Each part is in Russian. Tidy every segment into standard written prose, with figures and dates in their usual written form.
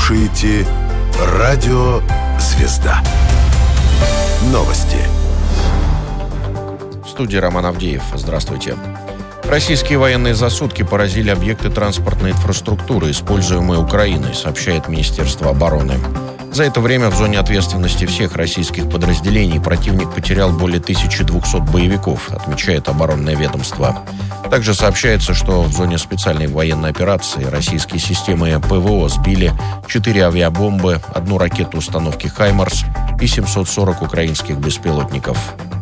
слушаете «Радио Звезда». Новости. В студии Роман Авдеев. Здравствуйте. Российские военные за сутки поразили объекты транспортной инфраструктуры, используемые Украиной, сообщает Министерство обороны. За это время в зоне ответственности всех российских подразделений противник потерял более 1200 боевиков, отмечает оборонное ведомство. Также сообщается, что в зоне специальной военной операции российские системы ПВО сбили 4 авиабомбы, 1 ракету установки «Хаймарс» и 740 украинских беспилотников.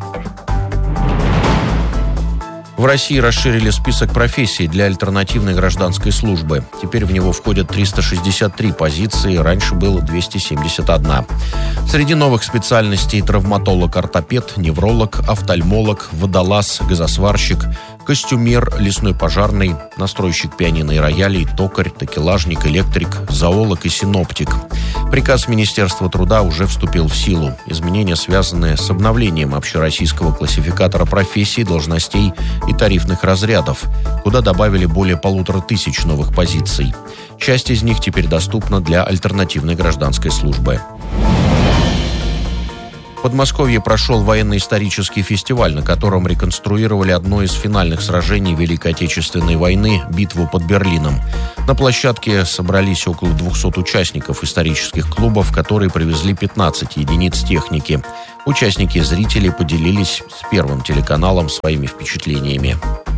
В России расширили список профессий для альтернативной гражданской службы. Теперь в него входят 363 позиции, раньше было 271. Среди новых специальностей травматолог-ортопед, невролог, офтальмолог, водолаз, газосварщик, костюмер, лесной пожарный, настройщик пианино и роялей, токарь, такелажник, электрик, зоолог и синоптик. Приказ Министерства труда уже вступил в силу. Изменения связаны с обновлением общероссийского классификатора профессий, должностей и тарифных разрядов, куда добавили более 1500 новых позиций. Часть из них теперь доступна для альтернативной гражданской службы. В Подмосковье прошел военно-исторический фестиваль, на котором реконструировали одно из финальных сражений Великой Отечественной войны – битву под Берлином. На площадке собрались около 200 участников исторических клубов, которые привезли 15 единиц техники. Участники и зрители поделились с Первым телеканалом своими впечатлениями.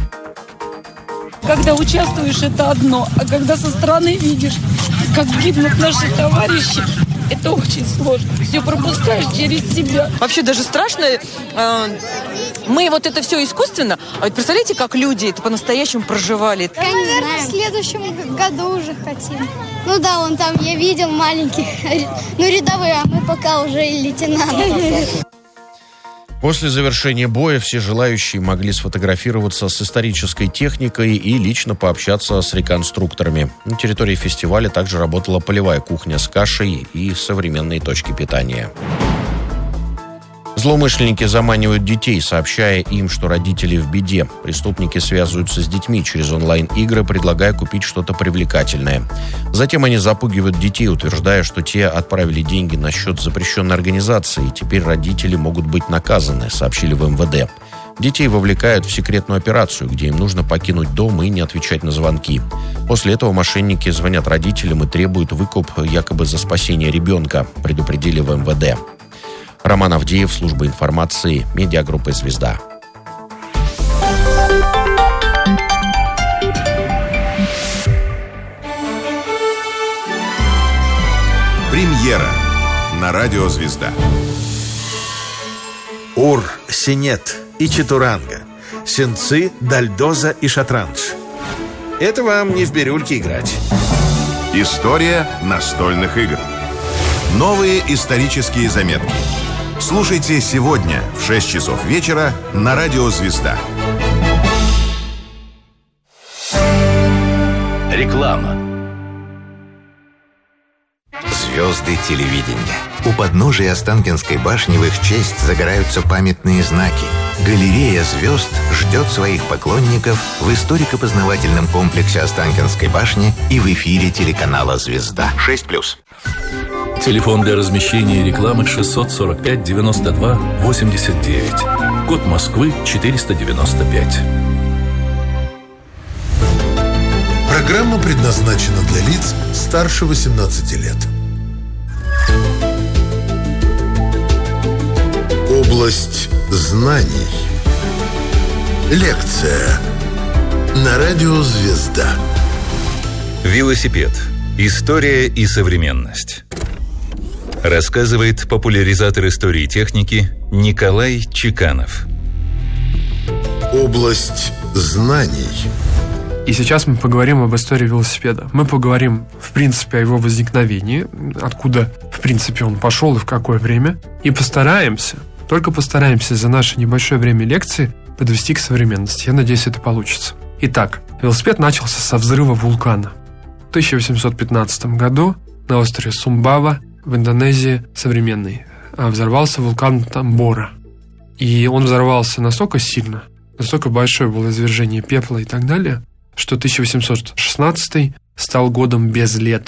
Когда участвуешь, это одно, а когда со стороны видишь, как гибнут наши товарищи, это очень сложно. Все пропускаешь через себя. Вообще даже страшно. Мы вот это все искусственно. А вот представляете, как люди это по-настоящему проживали? Наверное, в следующем году уже хотим. Ну да, вон там я видел маленьких, рядовые, а мы пока уже и лейтенанты. После завершения боя все желающие могли сфотографироваться с исторической техникой и лично пообщаться с реконструкторами. На территории фестиваля также работала полевая кухня с кашей и современные точки питания. Злоумышленники заманивают детей, сообщая им, что родители в беде. Преступники связываются с детьми через онлайн-игры, предлагая купить что-то привлекательное. Затем они запугивают детей, утверждая, что те отправили деньги на счет запрещенной организации, и теперь родители могут быть наказаны, сообщили в МВД. Детей вовлекают в секретную операцию, где им нужно покинуть дом и не отвечать на звонки. После этого мошенники звонят родителям и требуют выкуп якобы за спасение ребенка, предупредили в МВД. Роман Авдеев, служба информации, медиагруппа «Звезда». Премьера на радио «Звезда». Ур, синет и чатуранга, сенцы, дальдоза и шатранж. Это вам не в бирюльке играть. История настольных игр. Новые исторические заметки. Слушайте сегодня в 6 часов вечера на радио «Звезда». Реклама. Звезды телевидения. У подножия Останкинской башни в их честь загораются памятные знаки. Галерея звезд ждет своих поклонников в историко-познавательном комплексе Останкинской башни и в эфире телеканала «Звезда». 6+. Телефон для размещения рекламы 645 92 89. Код Москвы 495. Программа предназначена для лиц старше 18 лет. Область знаний. Лекция на радио «Звезда». Велосипед. История и современность. Рассказывает популяризатор истории техники Николай Чеканов. Область знаний. И сейчас мы поговорим об истории велосипеда. Мы поговорим, в принципе, о его возникновении, откуда, в принципе, он пошел и в какое время. И постараемся за наше небольшое время лекции подвести к современности. Я надеюсь, это получится. Итак, велосипед начался со взрыва вулкана. В 1815 году на острове Сумбава в Индонезии современной взорвался вулкан Тамбора. И он взорвался настолько сильно, настолько большое было извержение пепла и так далее, что 1816 стал годом без лета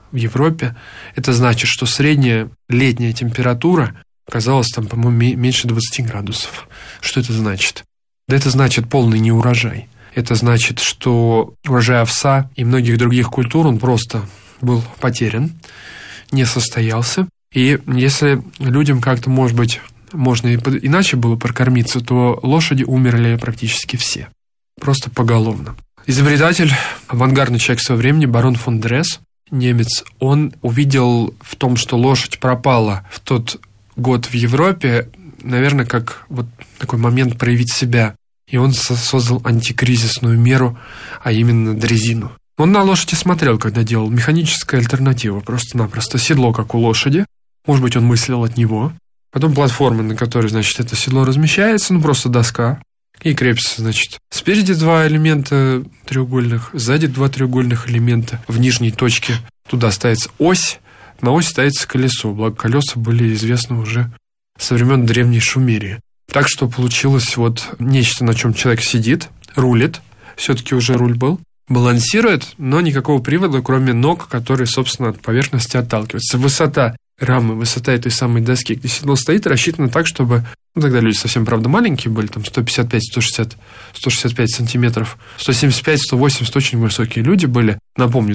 в Европе, это значит, что средняя летняя температура оказалась там, по-моему, меньше 20 градусов. Что это значит? Да это значит полный неурожай. Это значит, что урожай овса и многих других культур, он просто был потерян, не состоялся. И если людям как-то, может быть, можно иначе было прокормиться, то лошади умерли практически все. Просто поголовно. Изобретатель, авангардный человек своего времени, барон фон Дресс, немец, он увидел в том, что лошадь пропала в тот год в Европе, наверное, как вот такой момент проявить себя. И он создал антикризисную меру, а именно дрезину. Он на лошади смотрел, когда делал механическая альтернатива, просто-напросто седло, как у лошади. Может быть, он мыслил от него. Потом платформа, на которой, значит, это седло размещается, просто доска. И крепится, значит, спереди 2 элемента треугольных, сзади 2 треугольных элемента. В нижней точке туда ставится ось, на ось ставится колесо. Благо, колеса были известны уже со времен древней Шумерии. Так что получилось вот нечто, на чем человек сидит, рулит, все-таки уже руль был, балансирует, но никакого привода, кроме ног, которые, собственно, от поверхности отталкиваются. Высота рамы, высота этой самой доски, где седло стоит, рассчитана так, чтобы... тогда люди совсем, правда, маленькие были, там 155, 160, 165 сантиметров, 175, 180, очень высокие люди были. Напомню,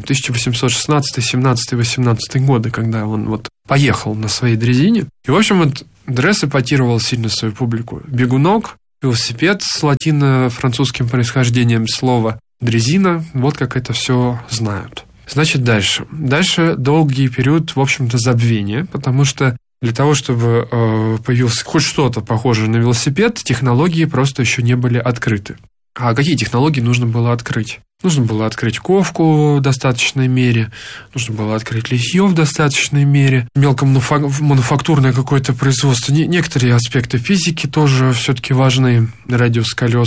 1816, 17, 18 годы, когда он вот поехал на своей дрезине. И, в общем, вот Дресс эпатировал сильно свою публику. Бегунок, велосипед с латино-французским происхождением слова дрезина, вот как это все знают. Значит, дальше. Дальше долгий период, в общем-то, забвения, потому что для того, чтобы появился хоть что-то похожее на велосипед, технологии просто еще не были открыты. А какие технологии нужно было открыть? Нужно было открыть ковку в достаточной мере, нужно было открыть литье в достаточной мере, мелкомануфактурное какое-то производство. Некоторые аспекты физики тоже все-таки важны, радиус колес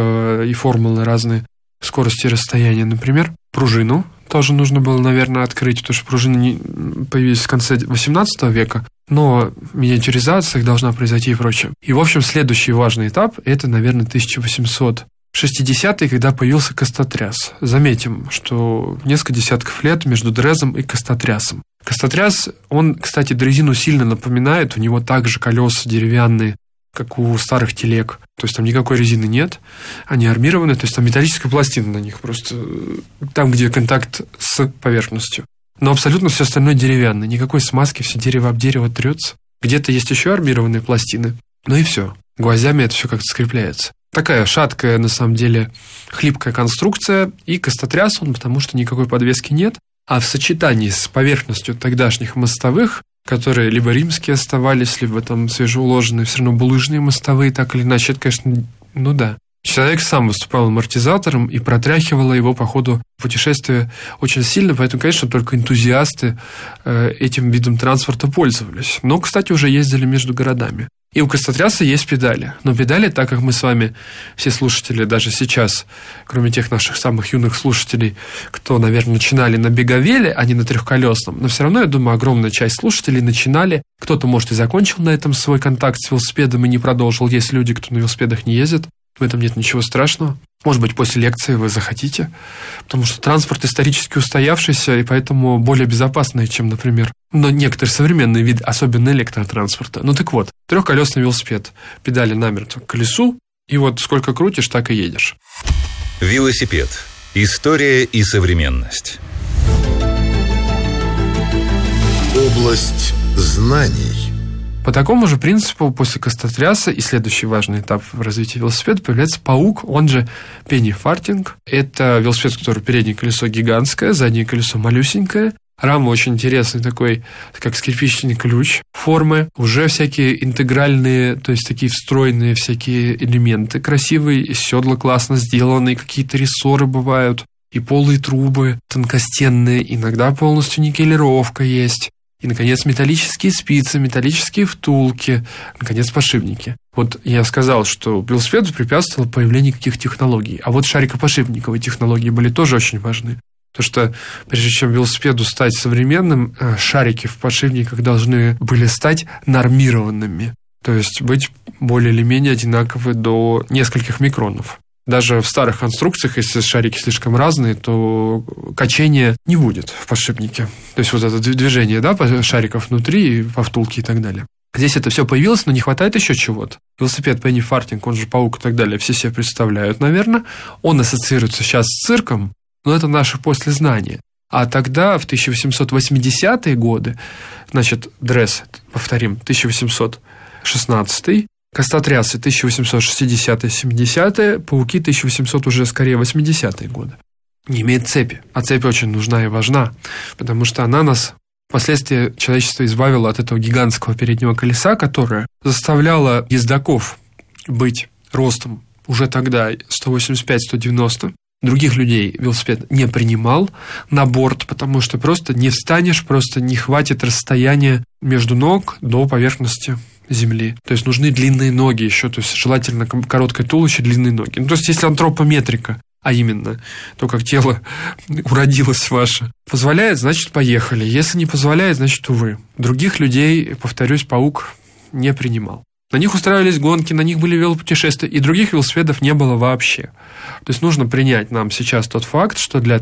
и формулы разные, скорости и расстояния, например. Пружину тоже нужно было, наверное, открыть, потому что пружины появились в конце XVIII века, но миниатюризация их должна произойти и прочее. И, в общем, следующий важный этап – это, наверное, 1860-е, когда появился костотряс. Заметим, что несколько десятков лет между Дрессом и костотрясом. Костотряс, он, кстати, дрезину сильно напоминает, у него также колеса деревянные, как у старых телег. То есть там никакой резины нет, они армированы, то есть там металлическая пластина на них, просто там, где контакт с поверхностью. Но абсолютно все остальное деревянное, никакой смазки, все дерево об дерево трется. Где-то есть еще армированные пластины, ну и все. Гвоздями это все как-то скрепляется. Такая шаткая, на самом деле, хлипкая конструкция, и костотряс он, потому что никакой подвески нет, а в сочетании с поверхностью тогдашних мостовых, которые либо римские оставались, либо там свежеуложенные, все равно булыжные мостовые, так или иначе, это, конечно, ну да. Человек сам выступал амортизатором и протряхивало его по ходу путешествия очень сильно, поэтому, конечно, только энтузиасты этим видом транспорта пользовались. Но, кстати, уже ездили между городами. И у костотряса есть педали. Но педали, так как мы с вами, все слушатели, даже сейчас, кроме тех наших самых юных слушателей, кто, наверное, начинали на беговеле, а не на трехколесном, но все равно, я думаю, огромная часть слушателей начинали. Кто-то, может, и закончил на этом свой контакт с велосипедом и не продолжил. Есть люди, кто на велосипедах не ездит. В этом нет ничего страшного. Может быть, после лекции вы захотите, потому что транспорт исторически устоявшийся, и поэтому более безопасный, чем, например, некоторые современные виды, особенно электротранспорта. Ну так вот, трехколесный велосипед, педали намертво к колесу, и вот сколько крутишь, так и едешь. Велосипед. История и современность. Область знаний. По такому же принципу после костотряса и следующий важный этап в развитии велосипеда появляется паук, он же пенни-фартинг. Это велосипед, у которого переднее колесо гигантское, заднее колесо малюсенькое. Рама очень интересный такой, как скрипичный ключ формы. Уже всякие интегральные, то есть такие встроенные всякие элементы красивые, седла классно сделанные, какие-то рессоры бывают, и полые трубы тонкостенные, иногда полностью никелировка есть. И, наконец, металлические спицы, металлические втулки, наконец, подшипники. Вот я сказал, что велосипеду препятствовало появление каких технологий. А вот шарикоподшипниковые технологии были тоже очень важны. Потому что, прежде чем велосипеду стать современным, шарики в подшипниках должны были стать нормированными. То есть быть более или менее одинаковы до нескольких микронов. Даже в старых конструкциях, если шарики слишком разные, то качения не будет в подшипнике. То есть вот это движение, да, шариков внутри, по втулке и так далее. Здесь это все появилось, но не хватает еще чего-то. Велосипед Пенни Фартинг, он же паук и так далее, все себе представляют, наверное. Он ассоциируется сейчас с цирком, но это наше послезнание. А тогда, в 1880-е годы, значит, Дресс, повторим, 1816-й, Костотрясы 1860-70-е, пауки 1800 уже скорее 80-е годы. Не имеет цепи. А цепь очень нужна и важна, потому что она нас впоследствии человечество избавило от этого гигантского переднего колеса, которое заставляло ездоков быть ростом уже тогда 185-190. Других людей велосипед не принимал на борт, потому что просто не встанешь, просто не хватит расстояния между ног до поверхности земли. То есть нужны длинные ноги еще, то есть желательно короткое туловище, длинные ноги. Ну, то есть если антропометрика, а именно то, как тело уродилось ваше, позволяет, значит, поехали. Если не позволяет, значит, увы. Других людей, повторюсь, паук не принимал. На них устраивались гонки, на них были велопутешествия, и других велосипедов не было вообще. То есть нужно принять нам сейчас тот факт, что для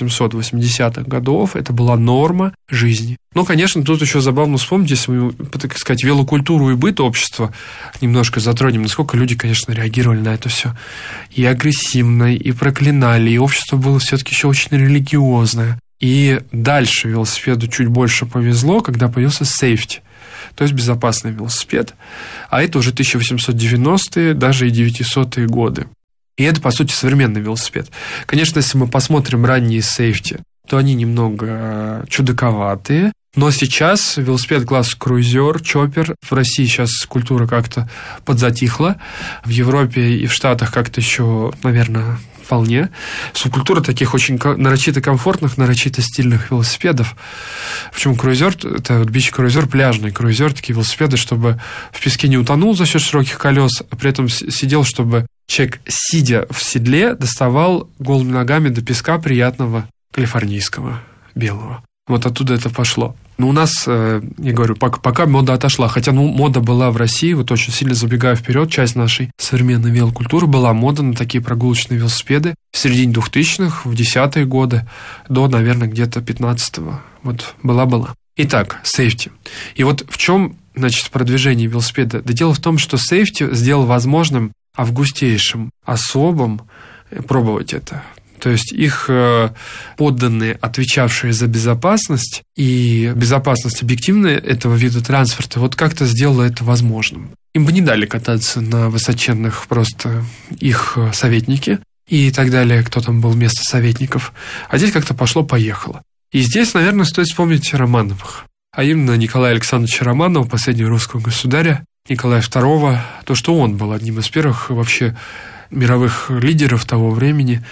1880-х годов это была норма жизни. Но, конечно, тут еще забавно вспомнить, если мы, так сказать, велокультуру и быт общества немножко затронем, насколько люди, конечно, реагировали на это все и агрессивно, и проклинали, и общество было все-таки еще очень религиозное. И дальше велосипеду чуть больше повезло, когда появился сейфти, то есть безопасный велосипед. А это уже 1890-е, даже и 900-е годы. И это, по сути, современный велосипед. Конечно, если мы посмотрим ранние сейфти, то они немного чудаковатые. Но сейчас велосипед класс круизер, чоппер. В России сейчас культура как-то подзатихла. В Европе и в Штатах как-то еще, наверное, вполне. Субкультура таких очень нарочито комфортных, нарочито стильных велосипедов. Причем круизер, это вот бич-круизер, пляжный круизер, такие велосипеды, чтобы в песке не утонул за счет широких колес, а при этом сидел, чтобы человек, сидя в седле, доставал голыми ногами до песка приятного калифорнийского белого. Вот оттуда это пошло. Но у нас, я говорю, пока мода отошла. Хотя мода была в России, вот очень сильно забегая вперед, часть нашей современной велокультуры была мода на такие прогулочные велосипеды в середине 2000-х, в 10-е годы, до, наверное, где-то 15-го. Вот была. Итак, сейфти. И вот в чем, значит, продвижение велосипеда? Да дело в том, что сейфти сделал возможным августейшим особам пробовать это. То есть их подданные, отвечавшие за безопасность и безопасность объективная этого вида транспорта, вот как-то сделало это возможным. Им бы не дали кататься на высоченных просто их советники и так далее, кто там был вместо советников. А здесь как-то пошло-поехало. И здесь, наверное, стоит вспомнить Романовых. А именно Николая Александровича Романова, последнего русского государя, Николая II, то, что он был одним из первых вообще мировых лидеров того времени,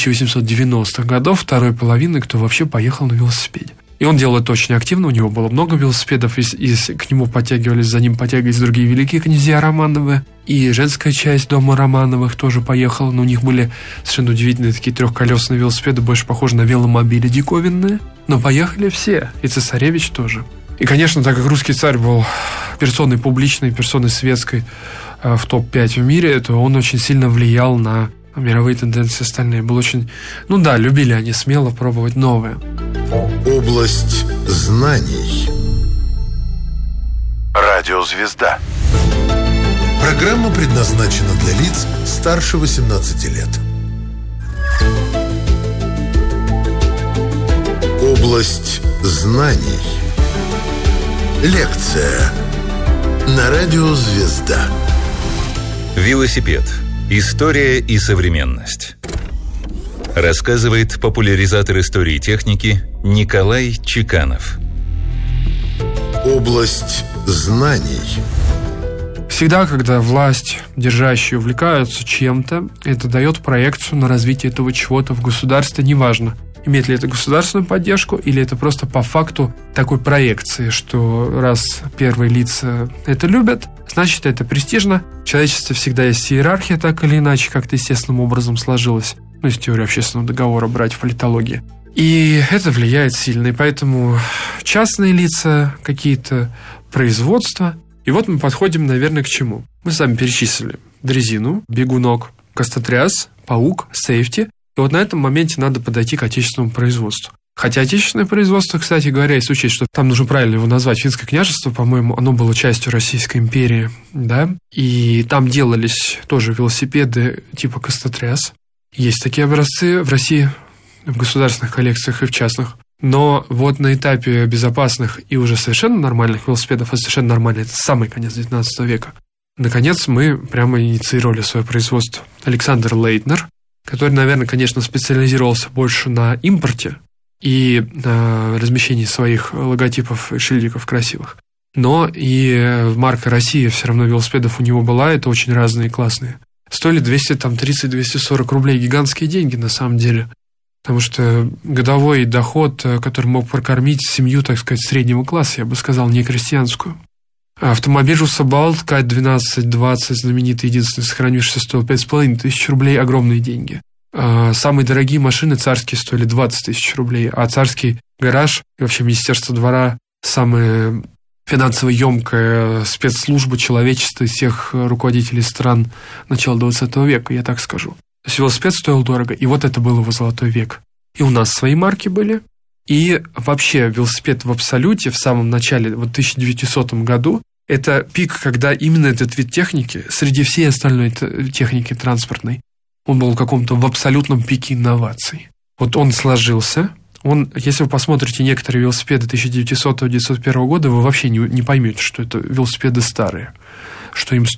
1890-х годов, второй половины, кто вообще поехал на велосипеде. И он делал это очень активно, у него было много велосипедов, и к нему за ним подтягивались другие великие князья Романовы, и женская часть дома Романовых тоже поехала, но у них были совершенно удивительные такие трехколесные велосипеды, больше похожи на веломобили диковинные, но поехали все, и цесаревич тоже. И, конечно, так как русский царь был персоной публичной, персоной светской в топ-5 в мире, то он очень сильно влиял на мировые тенденции остальные. Был очень... любили они смело пробовать новое. Область знаний. Радиозвезда. Программа предназначена для лиц старше 18 лет. Область знаний. Лекция на радио «Звезда». Велосипед. История и современность. Рассказывает популяризатор истории техники Николай Чеканов. Область знаний. Всегда, когда власть держащие увлекаются чем-то, это дает проекцию на развитие этого чего-то в государстве, неважно, имеет ли это государственную поддержку или это просто по факту такой проекции, что раз первые лица это любят, значит это престижно. В человечестве всегда есть иерархия, так или иначе, как-то естественным образом сложилась. Из теории общественного договора брать в политологии. И это влияет сильно. И поэтому частные лица, какие-то производства. И вот мы подходим, наверное, к чему. Мы с вами перечислили дрезину, бегунок, костотряс, Человек-паук, сейфти. И вот на этом моменте надо подойти к отечественному производству. Хотя отечественное производство, кстати говоря, если учесть, что там нужно правильно его назвать, Финское княжество, по-моему, оно было частью Российской империи, да, и там делались тоже велосипеды типа Костотряс. Есть такие образцы в России, в государственных коллекциях и в частных. Но вот на этапе безопасных и уже совершенно нормальных велосипедов, а совершенно нормальный, это самый конец 19 века, наконец мы прямо инициировали свое производство. Александр Лейтнер, который, наверное, конечно, специализировался больше на импорте и размещении своих логотипов и шильдиков красивых. Но и марка России все равно велосипедов у него была, это очень разные, классные. Стоили 230-240 рублей, гигантские деньги на самом деле. Потому что годовой доход, который мог прокормить семью, так сказать, среднего класса, я бы сказал, не крестьянскую. Автомобиль Руссобалт К-12-20, знаменитый, единственный сохранившийся, стоил 5500 рублей, огромные деньги. Самые дорогие машины царские стоили 20 тысяч рублей, а царский гараж и вообще Министерство двора самая финансово емкая спецслужба человечества из всех руководителей стран начала 20 века, я так скажу. То есть велосипед стоил дорого, и вот это был его золотой век. И у нас свои марки были, и вообще велосипед в абсолюте в самом начале, вот в 1900 году, это пик, когда именно этот вид техники, среди всей остальной техники транспортной, он был в каком-то в абсолютном пике инноваций. Вот он сложился. Если вы посмотрите некоторые велосипеды 1900-1901 года, вы вообще не поймете, что это велосипеды старые, что им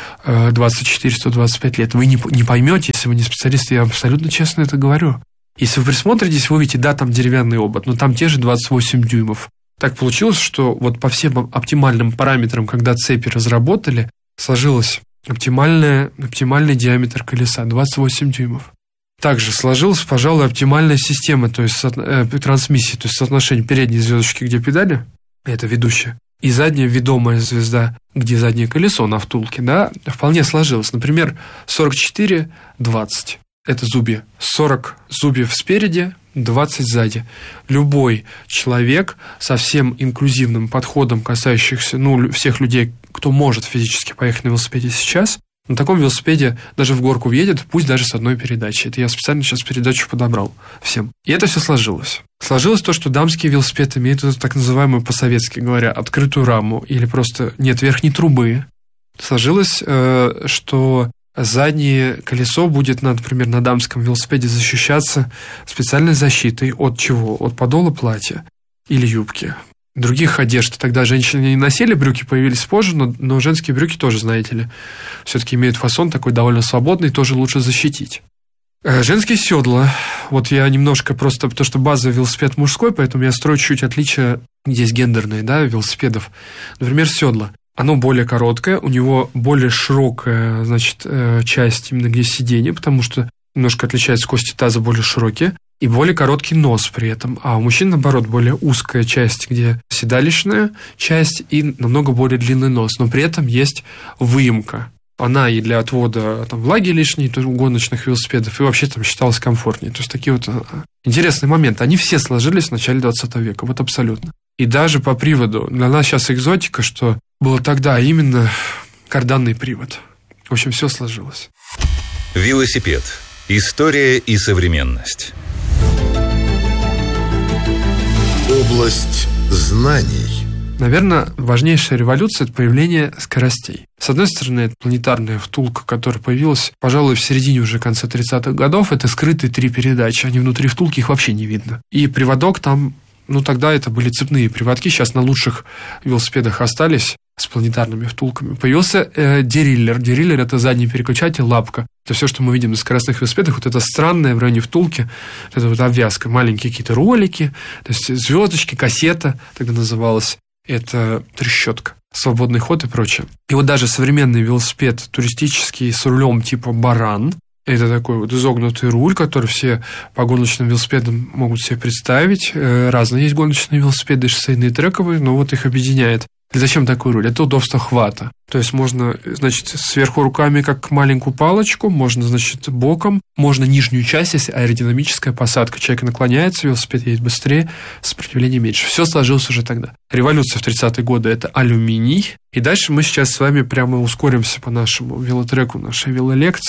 124-125 лет. Вы не поймете, если вы не специалист, я абсолютно честно это говорю. Если вы присмотритесь, вы увидите, да, там деревянный обод, но там те же 28 дюймов. Так получилось, что вот по всем оптимальным параметрам, когда цепи разработали, сложилось оптимальный диаметр колеса 28 дюймов. Также сложилась, пожалуй, оптимальная система, то есть трансмиссии, то есть соотношение передней звездочки, где педали, это ведущая, и задняя ведомая звезда, где заднее колесо на втулке, да, вполне сложилось. Например, 44-20. Это зубья. 40 зубьев спереди, 20 сзади. Любой человек со всем инклюзивным подходом, касающихся всех людей, кто может физически поехать на велосипеде сейчас, на таком велосипеде даже в горку въедет, пусть даже с одной передачей. Это я специально сейчас передачу подобрал всем. И это все сложилось. Сложилось то, что дамский велосипед имеет эту так называемую, по-советски говоря, открытую раму или просто нет верхней трубы. Сложилось, что заднее колесо будет, например, на дамском велосипеде защищаться специальной защитой от чего? От подола платья или юбки. Других одежд тогда женщины не носили, брюки появились позже, но женские брюки тоже, знаете ли, все-таки имеют фасон такой довольно свободный, тоже лучше защитить. Женские седла. Вот я немножко просто, потому что базовый велосипед мужской, поэтому я строю чуть отличия, есть гендерные, да, велосипедов. Например, седло. Оно более короткое, у него более широкая, значит, часть именно где сиденье, потому что немножко отличаются кости таза, более широкие, и более короткий нос при этом. А у мужчин, наоборот, более узкая часть, где седалищная часть и намного более длинный нос. Но при этом есть выемка. Она и для отвода там, влаги лишней, у гоночных велосипедов, и вообще там считалась комфортнее. То есть такие вот интересные моменты. Они все сложились в начале 20 века, вот абсолютно. И даже по приводу, для нас сейчас экзотика, что было тогда именно карданный привод. В общем, все сложилось. Велосипед. История и современность. Область знаний. Наверное, важнейшая революция – это появление скоростей. С одной стороны, это планетарная втулка, которая появилась, пожалуй, в середине уже конца 30-х годов. Это скрытые 3 передачи, они внутри втулки, их вообще не видно. И приводок там, тогда это были цепные приводки, сейчас на лучших велосипедах остались с планетарными втулками. Появился дериллер. Дериллер – это задний переключатель, лапка. Это все, что мы видим на скоростных велосипедах. Вот это странное в районе втулки, вот эта вот обвязка, маленькие какие-то ролики, то есть звездочки, кассета тогда называлась. Это трещотка, свободный ход и прочее. И вот даже современный велосипед туристический с рулем типа баран, это такой вот изогнутый руль, который все по гоночным велосипедам могут себе представить. Разные есть гоночные велосипеды, шоссейные, трековые, но вот их объединяет. И зачем такой руль? Это удобство хвата. То есть можно, значит, сверху руками как маленькую палочку, можно, значит, боком, можно нижнюю часть, если аэродинамическая посадка. Человек наклоняется, велосипед едет быстрее, сопротивление меньше. Все сложилось уже тогда. Революция в 30-е годы – это алюминий. И дальше мы сейчас с вами прямо ускоримся по нашему велотреку, нашей велолекции.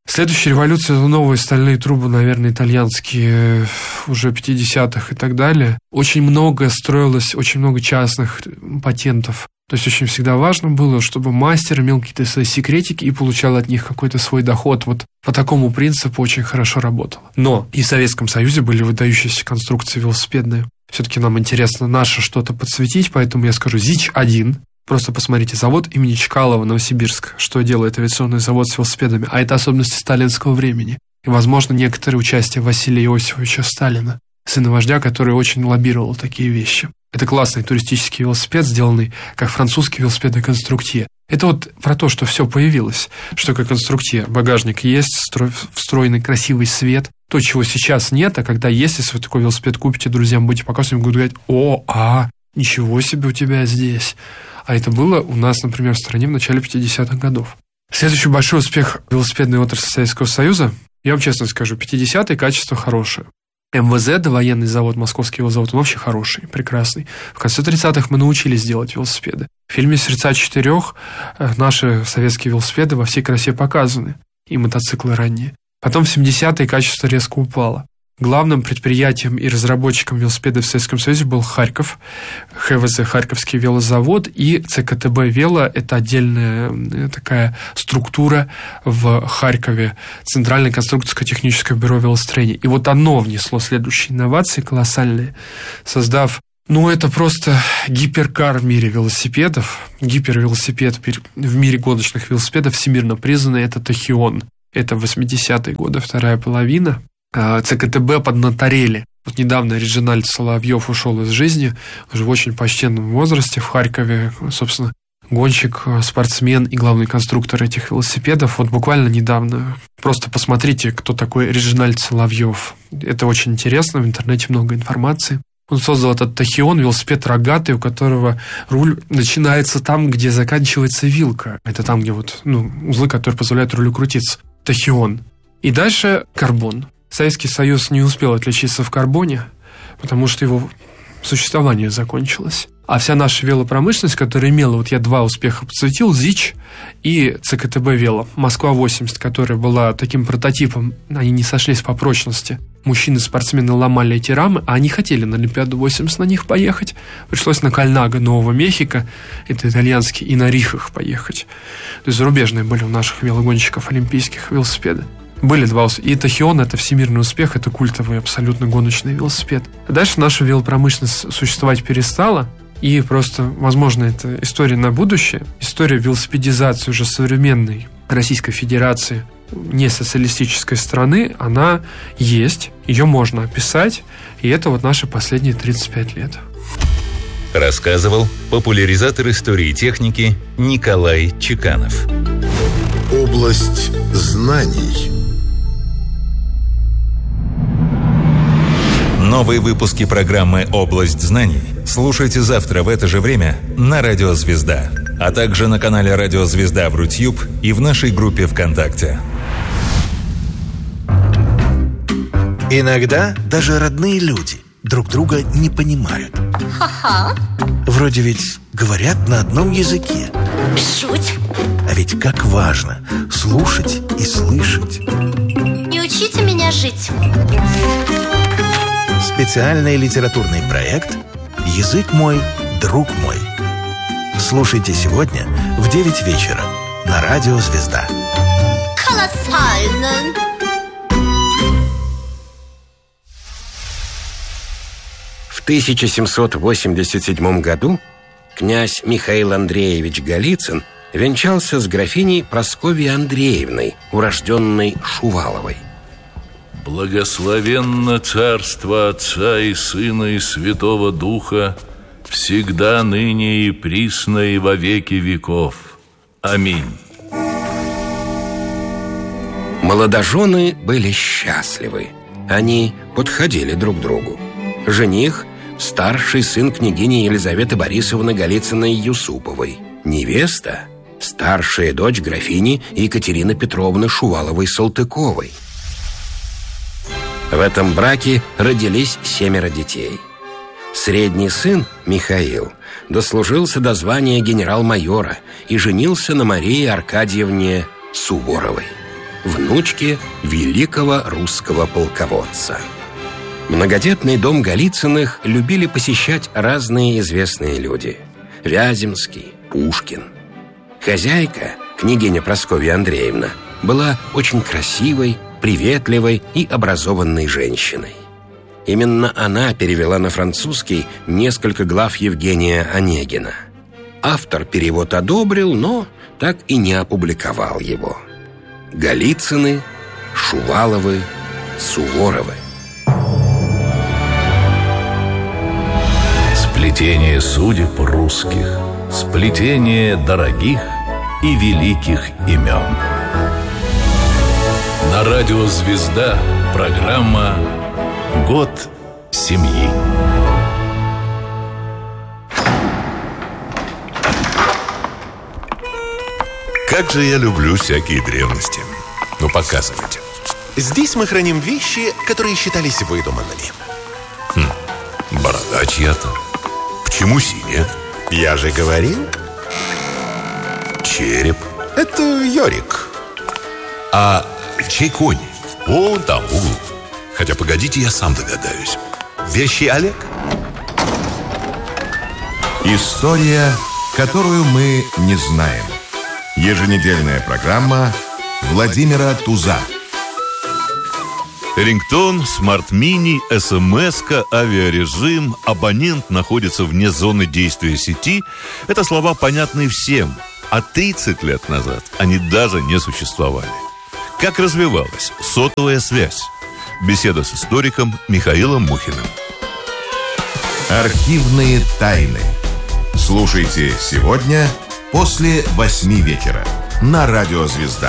Следующая революция — это новые стальные трубы, наверное, итальянские, уже 50-х и так далее. Очень много строилось, очень много частных патентов. То есть очень всегда важно было, чтобы мастер имел какие-то свои секретики и получал от них какой-то свой доход. Вот по такому принципу очень хорошо работало. Но и в Советском Союзе были выдающиеся конструкции велосипедные. Все-таки нам интересно наше что-то подсветить, поэтому я скажу ЗИЧ-1. Просто посмотрите, завод имени Чкалова, Новосибирск, что делает авиационный завод с велосипедами. А это особенности сталинского времени. И, возможно, некоторые участия Василия Иосифовича Сталина, сына вождя, который очень лоббировал такие вещи. Это классный туристический велосипед, сделанный как французский велосипед «Конструктье». Это вот про то, что все появилось. Что такое «Конструктье»? Багажник есть, встроенный красивый свет. То, чего сейчас нет, а когда есть, если вы такой велосипед купите, друзьям будете показывать, будут говорить: ничего себе у тебя здесь. А это было у нас, например, в стране в начале 50-х годов. Следующий большой успех велосипедной отрасли Советского Союза, я вам честно скажу, 50-е качество хорошее. МВЗ, довоенный завод, Московский велозавод, он вообще хороший, прекрасный. В конце 30-х мы научились делать велосипеды. В фильме «Сердца четырех» наши советские велосипеды во всей красе показаны, и мотоциклы ранние. Потом в 70-е качество резко упало. Главным предприятием и разработчиком велосипедов в Советском Союзе был Харьков, ХВЗ, Харьковский велозавод, и ЦКТБ «Вело» — это отдельная такая структура в Харькове, Центральное конструкторско-техническое бюро велостроения. И вот оно внесло следующие инновации колоссальные, создав, это просто гиперкар в мире велосипедов, гипервелосипед в мире гоночных велосипедов, всемирно признанный, это Тахион. Это 80-е годы, вторая половина. ЦКТБ поднаторели. Вот недавно Реджинальд Соловьев ушел из жизни, уже в очень почтенном возрасте, в Харькове, собственно, гонщик, спортсмен и главный конструктор этих велосипедов. Вот буквально недавно. Просто посмотрите, кто такой Реджинальд Соловьев. Это очень интересно, в интернете много информации. Он создал этот Тахион, велосипед рогатый, у которого руль начинается там, где заканчивается вилка. Это там, где узлы, которые позволяют рулю крутиться. Тахион. И дальше карбон. Советский Союз не успел отличиться в карбоне, потому что его существование закончилось. А вся наша велопромышленность, которая имела, я два успеха подсветил, ЗИЧ и ЦКТБ «Вело». Москва-80, которая была таким прототипом, они не сошлись по прочности. Мужчины-спортсмены ломали эти рамы, а они хотели на Олимпиаду 80 на них поехать. Пришлось на Кальнаго, Нового Мехико, это итальянский, и на Рихах поехать. То есть зарубежные были у наших велогонщиков олимпийских велосипеды. Были два успеха. И Тахион — это всемирный успех, это культовый абсолютно гоночный велосипед. Дальше наша велопромышленность существовать перестала, и просто, возможно, это история на будущее, история велосипедизации уже современной Российской Федерации, не социалистической страны, она есть, ее можно описать, и это наши последние 35 лет. Рассказывал популяризатор истории техники Николай Чеканов. Область знаний. Новые выпуски программы «Область знаний» слушайте завтра в это же время на Радио Звезда, а также на канале Радио Звезда в Рутьюб и в нашей группе ВКонтакте. Иногда даже родные люди друг друга не понимают. Вроде ведь говорят на одном языке. Шуть. А ведь как важно слушать и слышать. Не учите меня жить. Специальный литературный проект «Язык мой, друг мой». Слушайте сегодня в 9 вечера на Радио Звезда. Колоссально. В 1787 году князь Михаил Андреевич Голицын венчался с графиней Прасковьей Андреевной, урожденной Шуваловой. Благословенно царство Отца и Сына и Святого Духа, всегда, ныне и присно и во веки веков. Аминь. Молодожены были счастливы. Они подходили друг другу. Жених – старший сын княгини Елизаветы Борисовны Голицыной-Юсуповой. Невеста – старшая дочь графини Екатерины Петровны Шуваловой-Салтыковой. В этом браке родились 7 детей. Средний сын, Михаил, дослужился до звания генерал-майора и женился на Марии Аркадьевне Суворовой. внучке великого русского полководца. Многодетный дом Голицыных любили посещать разные известные люди: Вяземский, Пушкин. Хозяйка, княгиня Прасковья Андреевна, была очень красивой, приветливой и образованной женщиной. Именно она перевела на французский несколько глав Евгения Онегина. Автор перевод одобрил, но так и не опубликовал его. Голицыны, Шуваловы, Суворовы. Сплетение судеб русских, сплетение дорогих и великих имен. На радио «Звезда» программа «Год семьи». Как же я люблю всякие древности. Ну, показывайте. Здесь мы храним вещи, которые считались выдуманными. Борода чья-то. Почему синяя? Я же говорил. Череп. Это Йорик. А чей конь? Вон там, в углу. Хотя, погодите, я сам догадаюсь. Вещи Олег? История, которую мы не знаем. Еженедельная программа Владимира Туза. Рингтон, смарт-мини, СМС-ка, авиарежим, абонент находится вне зоны действия сети. Это слова, понятные всем. А 30 лет назад они даже не существовали. Как развивалась сотовая связь? Беседа с историком Михаилом Мухиным. Архивные тайны. Слушайте сегодня после 8 вечера на радио «Звезда».